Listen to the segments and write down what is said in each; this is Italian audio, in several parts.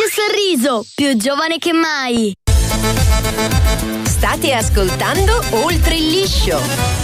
Sorriso, più giovane che mai. State ascoltando Oltre il Liscio.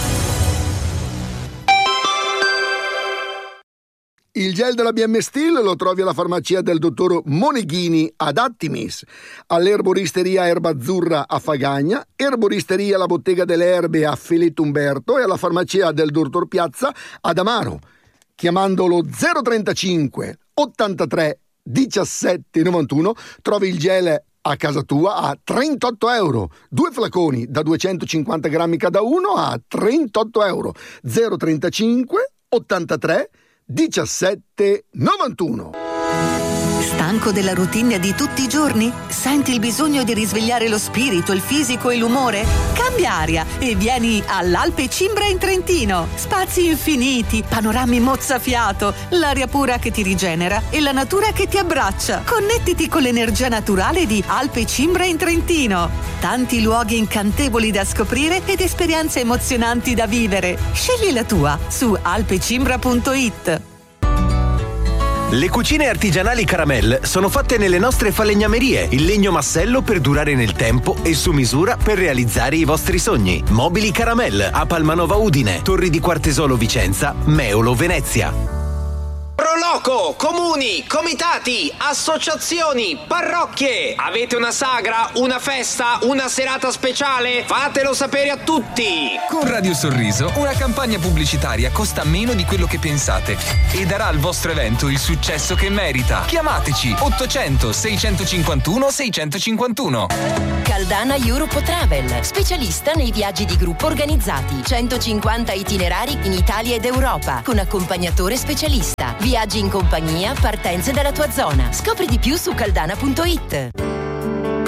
Il gel della BM Steel lo trovi alla farmacia del dottor Moneghini ad Attimis, all'erboristeria Erba Azzurra a Fagagna, erboristeria La Bottega delle Erbe a Feletto Umberto e alla farmacia del dottor Piazza ad Amaro. Chiamandolo 035 83 17 91 trovi il gel a casa tua a 38 euro. 2 flaconi da 250 grammi cada uno a 38 euro. 035 83 17 91. Stanco della routine di tutti i giorni? Senti il bisogno di risvegliare lo spirito, il fisico e l'umore? Cambia aria e vieni all'Alpe Cimbra in Trentino. Spazi infiniti, panorami mozzafiato, l'aria pura che ti rigenera e la natura che ti abbraccia. Connettiti con l'energia naturale di Alpe Cimbra in Trentino. Tanti luoghi incantevoli da scoprire ed esperienze emozionanti da vivere. Scegli la tua su alpecimbra.it. Le cucine artigianali Caramel sono fatte nelle nostre falegnamerie, in legno massello per durare nel tempo e su misura per realizzare i vostri sogni. Mobili Caramel a Palmanova Udine, Torri di Quartesolo Vicenza, Meolo Venezia. Proloco, comuni, comitati, associazioni, parrocchie. Avete una sagra, una festa, una serata speciale? Fatelo sapere a tutti. Con Radio Sorriso una campagna pubblicitaria costa meno di quello che pensate e darà al vostro evento il successo che merita. Chiamateci 800 651 651. Caldana Europe Travel, specialista nei viaggi di gruppo organizzati. 150 itinerari in Italia ed Europa, con accompagnatore specialista. Viaggi in compagnia, partenze dalla tua zona. Scopri di più su caldana.it.